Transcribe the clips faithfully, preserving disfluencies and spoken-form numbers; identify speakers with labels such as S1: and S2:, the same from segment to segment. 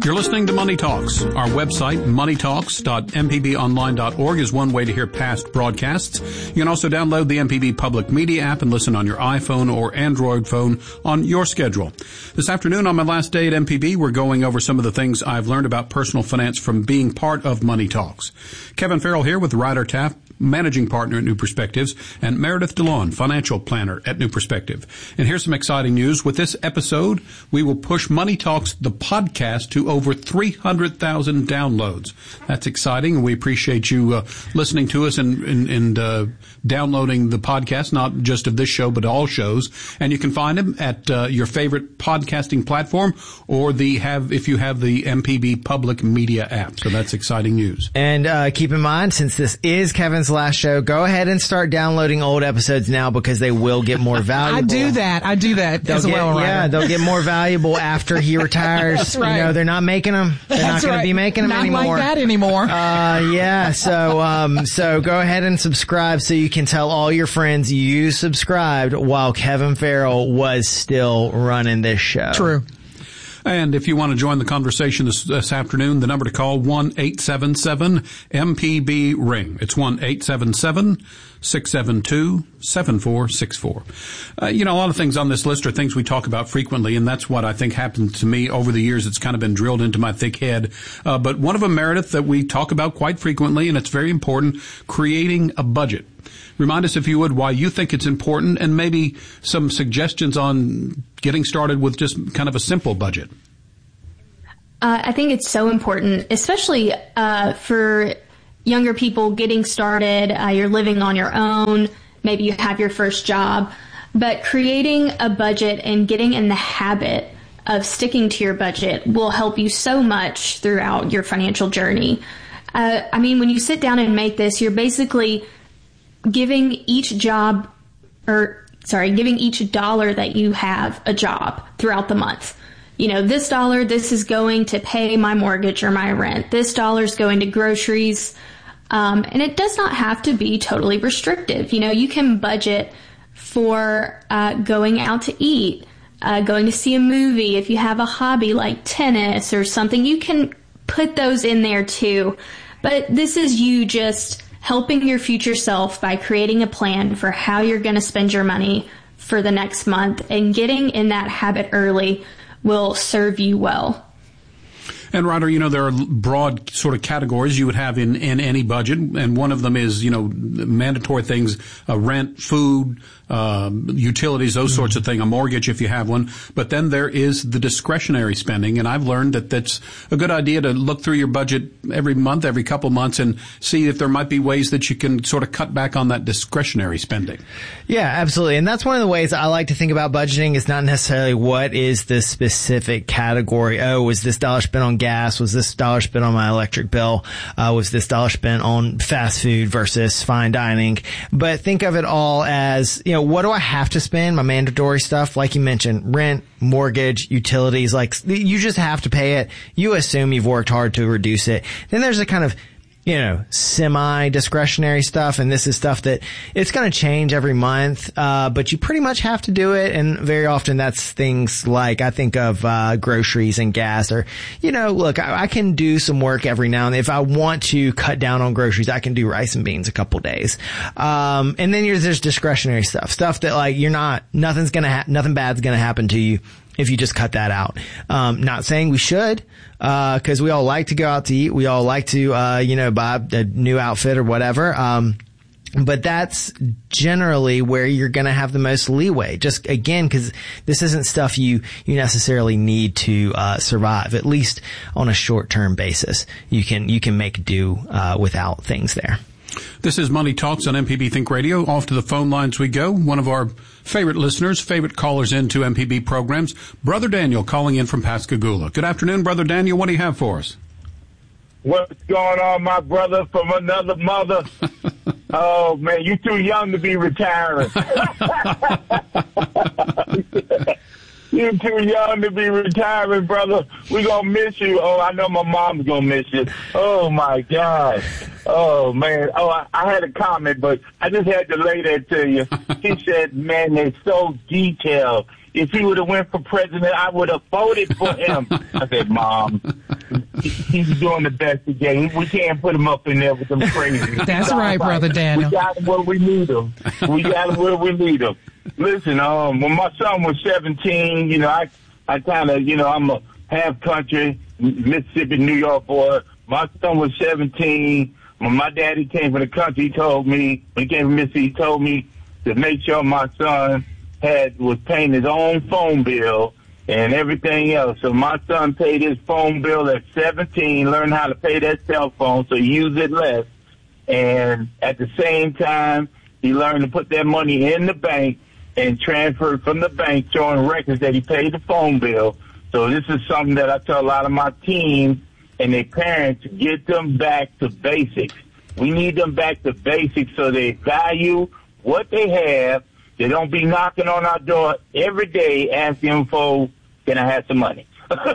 S1: You're listening to Money Talks. Our website, money talks dot m p b online dot org, is one way to hear past broadcasts. You can also download the M P B Public Media app and listen on your iPhone or Android phone on your schedule. This afternoon, on my last day at M P B, we're going over some of the things I've learned about personal finance from being part of Money Talks. Kevin Farrell here with Ryder Taft, managing partner at New Perspectives, and Meredith DeLon, financial planner at New Perspective. And here's some exciting news. With this episode, we will push Money Talks, the podcast, to over three hundred thousand downloads. That's exciting, and we appreciate you uh, listening to us and, and, and uh, downloading the podcast, not just of this show, but all shows. And you can find them at uh, your favorite podcasting platform, or the have if you have the M P B Public Media app. So that's exciting news.
S2: And uh, keep in mind, since this is Kevin's last show, go ahead and start downloading old episodes now, because they will get more valuable.
S3: I do that. I do that
S2: they'll
S3: as
S2: get,
S3: well, right?
S2: Yeah, they'll get more valuable after he retires.
S3: That's right.
S2: You know, they're not making them. They're
S3: That's
S2: not going
S3: right.
S2: to be making them
S3: not
S2: anymore.
S3: Not like that anymore.
S2: Uh, yeah. So, um, so go ahead and subscribe so you can tell all your friends you subscribed while Kevin Farrell was still running this show.
S3: True.
S1: And if you want to join the conversation this, this afternoon, the number to call, one eight seven seven M P B ring. It's one eight seven seven six seven two seven four six four. Uh, you know, a lot of things on this list are things we talk about frequently, and that's what I think happened to me over the years. It's kind of been drilled into my thick head. Uh, but one of them, Meredith, that we talk about quite frequently, and it's very important, creating a budget. Remind us, if you would, why you think it's important, and maybe some suggestions on getting started with just kind of a simple budget.
S4: Uh, I think it's so important, especially uh, for younger people getting started. Uh, you're living on your own. Maybe you have your first job. But creating a budget and getting in the habit of sticking to your budget will help you so much throughout your financial journey. Uh, I mean, when you sit down and make this, you're basically giving each job, or sorry, giving each dollar that you have a job throughout the month. You know, this dollar, this is going to pay my mortgage or my rent. This dollar is going to groceries. Um, and it does not have to be totally restrictive. You know, you can budget for uh, going out to eat, uh, going to see a movie. If you have a hobby like tennis or something, you can put those in there too. But this is you just helping your future self by creating a plan for how you're going to spend your money for the next month, and getting in that habit early will serve you well.
S1: And Ryder, you know, there are broad sort of categories you would have in, in any budget, and one of them is, you know, mandatory things, uh, rent, food, uh, utilities, those sorts of things, a mortgage if you have one. But then there is the discretionary spending, and I've learned that that's a good idea to look through your budget every month, every couple months, and see if there might be ways that you can sort of cut back on that discretionary spending.
S2: Yeah, absolutely. And that's one of the ways I like to think about budgeting, is not necessarily what is the specific category. Oh, was this dollar spent on gas? Was this dollar spent on my electric bill? Uh, was this dollar spent on fast food versus fine dining? But think of it all as, you know, what do I have to spend? My mandatory stuff, like you mentioned, rent, mortgage, utilities, like you just have to pay it. You assume you've worked hard to reduce it. Then there's a kind of, you know, semi-discretionary stuff, and this is stuff that it's going to change every month, uh, but you pretty much have to do it, and very often that's things like, I think of uh groceries and gas, or, you know, look, I, I can do some work every now and then. If I want to cut down on groceries, I can do rice and beans a couple days. Um, and then there's discretionary stuff, stuff that, like, you're not, nothing's going to ha- nothing bad's going to happen to you if you just cut that out. Um, not saying we should, uh, cause we all like to go out to eat. We all like to, uh, you know, buy a new outfit or whatever. Um, but that's generally where you're going to have the most leeway. Just again, cause this isn't stuff you, you necessarily need to, uh, survive, at least on a short-term basis. You can, you can make do, uh, without things there.
S1: This is Money Talks on M P B Think Radio. Off to the phone lines we go. One of our favorite listeners, favorite callers into M P B programs, Brother Daniel, calling in from Pascagoula. Good afternoon, Brother Daniel. What do you have for us?
S5: What's going on, my brother from another mother? Oh, man, you too young to be retiring. You're too young to be retiring, brother. We're going to miss you. Oh, I know my mom's going to miss you. Oh, my God. Oh, man. Oh, I, I had a comment, but I just had to lay that to you. He said, man, they're so detailed if he would have went for president, I would have voted for him. I said, Mom, he's doing the best he can. We can't put him up in there with them crazy.
S3: That's right, Brother Daniel.
S5: We got him where we need him. We got him where we need him. Listen, um, when my son was seventeen, you know, I, I kind of, you know, I'm a half country, Mississippi, New York boy. My son was seventeen. When my daddy came from the country, he told me, when he came from Mississippi, he told me to make sure my son had was paying his own phone bill and everything else. So my son paid his phone bill at seventeen, learned how to pay that cell phone, so he used it less. And at the same time, he learned to put that money in the bank and transfer it from the bank, showing records that he paid the phone bill. So this is something that I tell a lot of my teens and their parents, get them back to basics. We need them back to basics so they value what they have. They don't be knocking on our door every day asking for, can I have some money?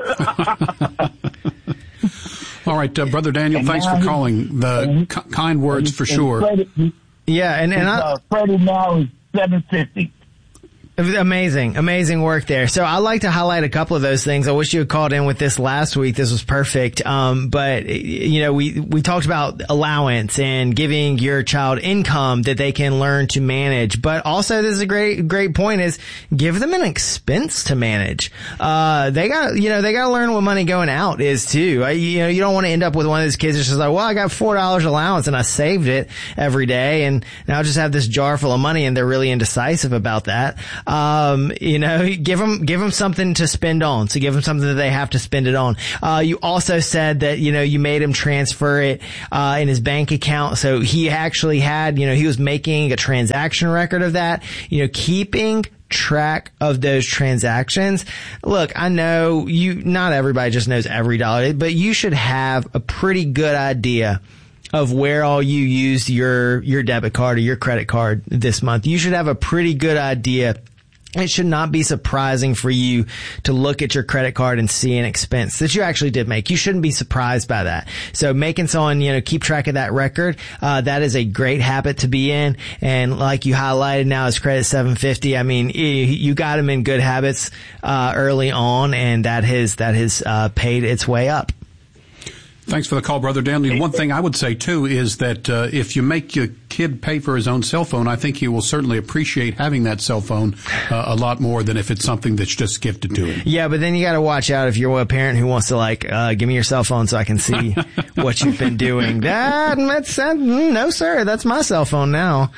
S1: All right, uh, Brother Daniel, and thanks for calling. The k- kind words for sure.
S2: Freddie, yeah, and, and I,
S5: uh, Freddie now is seven fifty.
S2: Amazing, amazing work there. So I'd like to highlight a couple of those things. I wish you had called in with this last week. This was perfect. Um, but you know, we, we talked about allowance and giving your child income that they can learn to manage. But also, this is a great, great point is give them an expense to manage. Uh, they got, you know, they got to learn what money going out is too. I, you know, you don't want to end up with one of those kids that's just like, well, I got four dollars allowance and I saved it every day and now I just have this jar full of money and they're really indecisive about that. Um, you know, give them, give them something to spend on. So give them something that they have to spend it on. Uh, you also said that, you know, you made him transfer it, uh, in his bank account. So he actually had, you know, he was making a transaction record of that, you know, keeping track of those transactions. Look, I know you, not everybody just knows every dollar, but you should have a pretty good idea of where all you used your, your debit card or your credit card this month. You should have a pretty good idea. It should not be surprising for you to look at your credit card and see an expense that you actually did make. You shouldn't be surprised by that. So making someone, you know, keep track of that record, uh, that is a great habit to be in. And like you highlighted now, his credit seven fifty. I mean, you got him in good habits, uh, early on, and that has, that has, uh, paid its way up.
S1: Thanks for the call, Brother Daniel. One thing I would say, too, is that uh, if you make your kid pay for his own cell phone, I think he will certainly appreciate having that cell phone uh, a lot more than if it's something that's just gifted to him.
S2: Yeah, but then you got to watch out if you're a parent who wants to, like, uh, give me your cell phone so I can see what you've been doing. That, that's, that, no, sir, that's my cell phone now.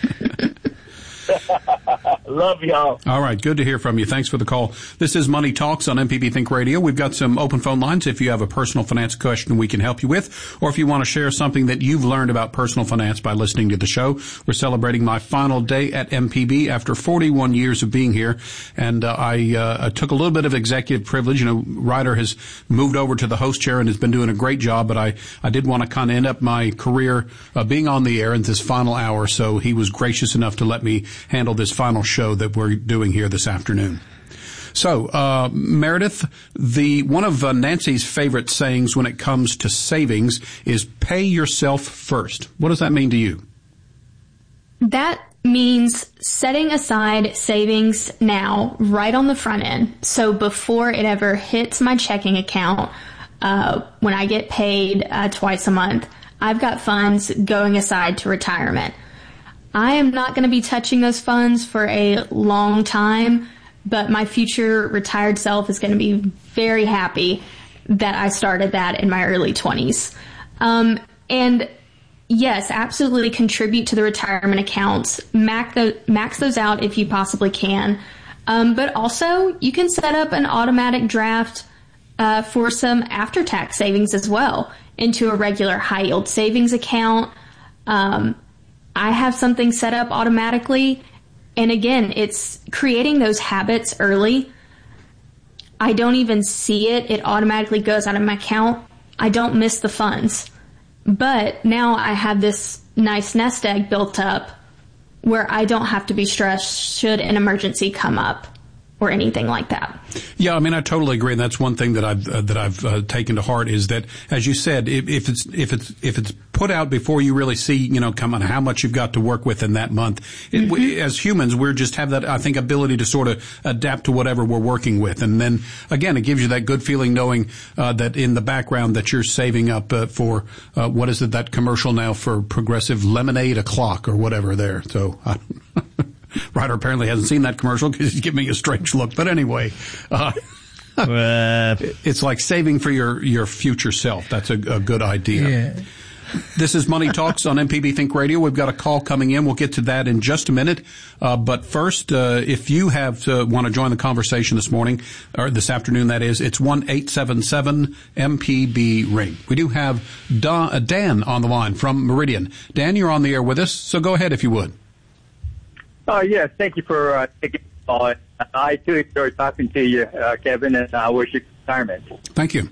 S5: Love y'all.
S1: All right. Good to hear from you. Thanks for the call. This is Money Talks on M P B Think Radio. We've got some open phone lines. If you have a personal finance question we can help you with, or if you want to share something that you've learned about personal finance by listening to the show. We're celebrating my final day at M P B after forty-one years of being here. And uh, I uh, took a little bit of executive privilege. You know, Ryder has moved over to the host chair and has been doing a great job, but I, I did want to kind of end up my career uh, being on the air in this final hour. So he was gracious enough to let me handle this final show that we're doing here this afternoon. So, uh, Meredith, the, one of uh, Nancy's favorite sayings when it comes to savings is pay yourself first. What does that mean to you?
S4: That means setting aside savings now, right on the front end. So before it ever hits my checking account, uh, when I get paid uh, twice a month, I've got funds going aside to retirement. I am not going to be touching those funds for a long time, but my future retired self is going to be very happy that I started that in my early twenties. Um, and yes, absolutely contribute to the retirement accounts. Max, the, max those out if you possibly can. Um, but also, you can set up an automatic draft uh, for some after-tax savings as well into a regular high-yield savings account. Um I have something set up automatically. And again, it's creating those habits early. I don't even see it. It automatically goes out of my account. I don't miss the funds. But now I have this nice nest egg built up where I don't have to be stressed should an emergency come up. or anything like that.
S1: Yeah, I mean, I totally agree. And that's one thing that I've, uh, that I've uh, taken to heart is that, as you said, if, if it's, if it's, if it's put out before you really see, you know, come on, how much you've got to work with in that month, it, mm-hmm. we, as humans, we're just have that, I think, ability to sort of adapt to whatever we're working with. And then again, it gives you that good feeling knowing, uh, that in the background that you're saving up, uh, for, uh, what is it, that commercial now for Progressive Lemonade o'clock or whatever there. So, uh, Ryder apparently hasn't seen that commercial because he's giving me a strange look. But anyway, uh, uh, it's like saving for your, your future self. That's a, a good idea. Yeah. This is Money Talks on M P B Think Radio. We've got a call coming in. We'll get to that in just a minute. Uh, but first, uh, if you have uh, want to join the conversation this morning, or this afternoon, that is, it's one eight seven seven M P B ring. We do have Don, uh, Dan on the line from Meridian. Dan, you're on the air with us, so go ahead if you would.
S6: Oh, yes. Thank you for uh, taking the call. I, too, enjoyed talking to you, uh, Kevin, and I wish you retirement.
S1: Thank you.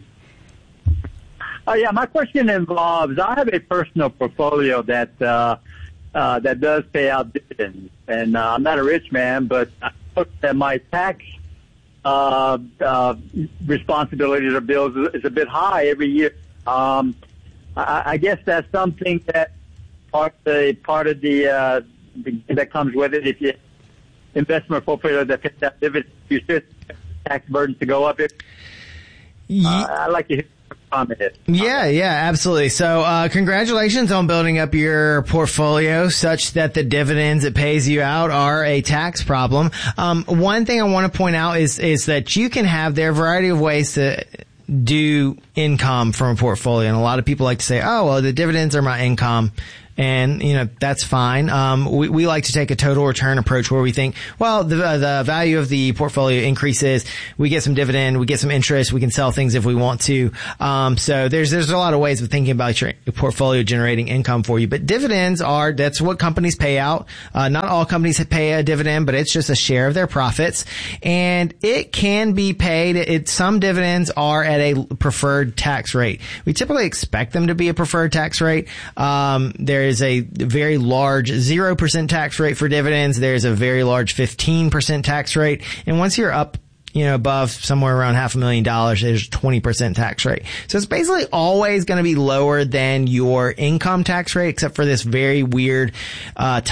S6: Oh, yeah. My question involves, I have a personal portfolio that uh, uh, that does pay out dividends. And uh, I'm not a rich man, but I look at my tax uh, uh, responsibilities or bills is a bit high every year. Um, I, I guess that's something that part of the, part of the uh, that comes with it. If you investment portfolio that pays that dividend, you should tax burdens to go up. It. Uh, I'd like to hear your comment.
S2: Yeah, yeah, absolutely. So, uh, congratulations on building up your portfolio such that the dividends it pays you out are a tax problem. Um, one thing I want to point out is, is that you can have, there are a variety of ways to do income from a portfolio. And a lot of people like to say, oh, well, the dividends are my income. And, you know, that's fine. Um, we, we like to take a total return approach where we think, well, the, the value of the portfolio increases. We get some dividend. We get some interest. We can sell things if we want to. Um, so there's, there's a lot of ways of thinking about your portfolio generating income for you. But dividends are, that's what companies pay out. Uh, not all companies pay a dividend, but it's just a share of their profits. And it can be paid. It, some dividends are at a preferred tax rate. We typically expect them to be a preferred tax rate. Um, there is a very large zero percent tax rate for dividends. There's a very large fifteen percent tax rate. And once you're up, you know, above somewhere around half a million dollars, there's a twenty percent tax rate. So it's basically always going to be lower than your income tax rate, except for this very weird, uh,